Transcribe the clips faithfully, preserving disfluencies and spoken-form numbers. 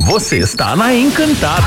Você está na Encantado.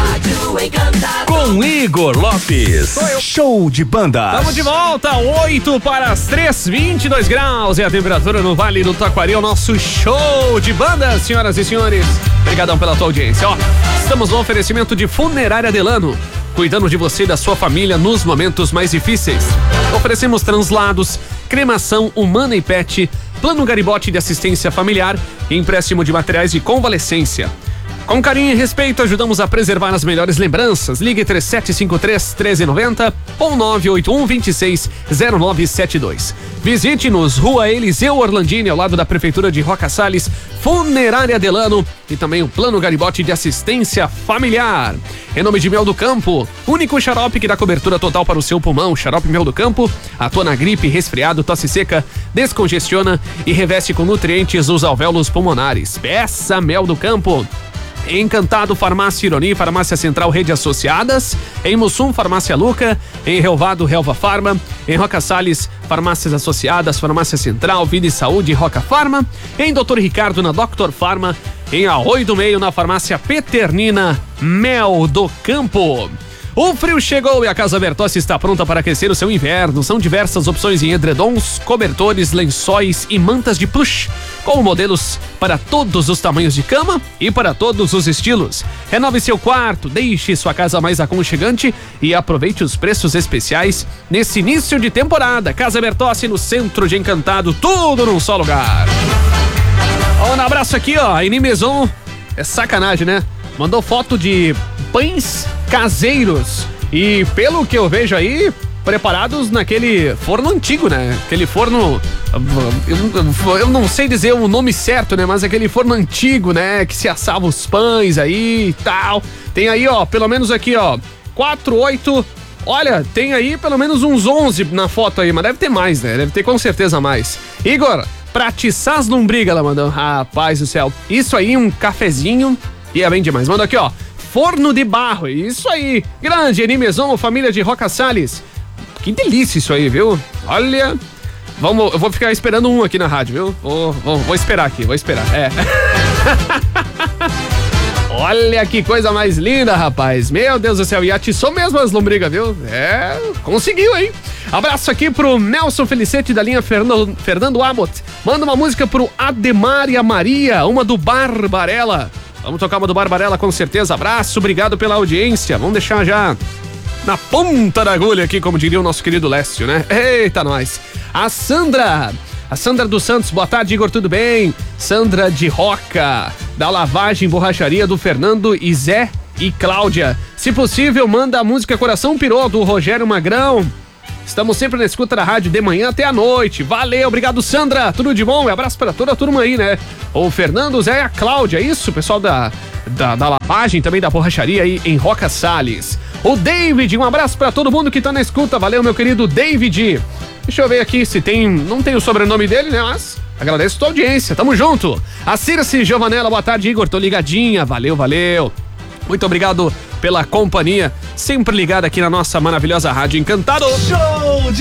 Com Igor Lopes. Show de banda. Estamos de volta, oito para as três, vinte e dois graus e a temperatura no Vale do Taquari, o nosso show de banda, senhoras e senhores. Obrigadão pela tua audiência. Ó, estamos no oferecimento de Funerária Delano, cuidando de você e da sua família nos momentos mais difíceis. Oferecemos translados, cremação humana e pet, plano Garibote de assistência familiar e empréstimo de materiais de convalescência. Com carinho e respeito, ajudamos a preservar as melhores lembranças. Ligue três sete cinco três, um três nove zero ou nove oito um, dois seis, zero nove sete dois. Visite-nos, Rua Eliseu Orlandini, ao lado da Prefeitura de Roca Salles, Funerária Delano e também o Plano Garibote de Assistência Familiar. Em nome de Mel do Campo, único xarope que dá cobertura total para o seu pulmão. Xarope Mel do Campo atua na gripe, resfriado, tosse seca, descongestiona e reveste com nutrientes os alvéolos pulmonares. Peça Mel do Campo. Encantado, Farmácia Ironi, Farmácia Central, Rede Associadas. Em Mussum, Farmácia Luca. Em Relvado, Relva Farma. Em Roca Salles, Farmácias Associadas, Farmácia Central, Vida e Saúde, Roca Farma. Em doutor Ricardo, na doutor Farma. Em Arroio do Meio, na Farmácia Peternina, Mel do Campo. O frio chegou e a Casa Bertossi está pronta para aquecer o seu inverno. São diversas opções em edredons, cobertores, lençóis e mantas de plush, com modelos para todos os tamanhos de cama e para todos os estilos. Renove seu quarto, deixe sua casa mais aconchegante e aproveite os preços especiais nesse início de temporada. Casa Bertossi, no centro de Encantado, tudo num só lugar. Um abraço aqui, ó, a Inimezon, é sacanagem, né? Mandou foto de pães caseiros e, pelo que eu vejo aí, preparados naquele forno antigo, né? Aquele forno, eu, eu não sei dizer o nome certo, né? Mas aquele forno antigo, né? Que se assava os pães aí e tal. Tem aí, ó, pelo menos aqui, ó, quatro, oito... Olha, tem aí pelo menos uns onze na foto aí, mas deve ter mais, né? Deve ter com certeza mais. Igor, pra atiçar as lombrigas, ela mandou. Rapaz do céu. Isso aí, um cafezinho, ia bem demais. Manda aqui, ó. Forno de barro, isso aí. Grande Animezon, família de Roca Salles. Que delícia isso aí, viu? Olha, vamos, eu vou ficar esperando um aqui na rádio, viu? Vou, vou, vou esperar aqui, vou esperar, é. Olha que coisa mais linda, rapaz. Meu Deus do céu, e atiçou mesmo as lombrigas, viu? É, conseguiu, hein? Abraço aqui pro Nelson Felicete da linha Fernando, Fernando Abbott. Manda uma música pro Ademar e a Maria, uma do Barbarella. Vamos tocar uma do Barbarella com certeza. Abraço, obrigado pela audiência. Vamos deixar já na ponta da agulha aqui, como diria o nosso querido Lécio, né? Eita, nós. A Sandra, a Sandra dos Santos, boa tarde, Igor, tudo bem? Sandra de Roca, da Lavagem Borracharia do Fernando e Zé e Cláudia. Se possível, manda a música Coração Pirou, do Rogério Magrão. Estamos sempre na escuta da rádio de manhã até a noite. Valeu, obrigado, Sandra. Tudo de bom? Um abraço para toda a turma aí, né? O Fernando, o Zé e a Cláudia, isso, pessoal da, da, da lavagem, também da borracharia aí em Roca Salles. O David, um abraço para todo mundo que tá na escuta. Valeu, meu querido David. Deixa eu ver aqui se tem... Não tem o sobrenome dele, né? Mas agradeço a tua audiência. Tamo junto. A Circe Giovanella, boa tarde, Igor. Tô ligadinha. Valeu, valeu. Muito obrigado pela companhia, sempre ligada aqui na nossa maravilhosa Rádio Encantado. Show de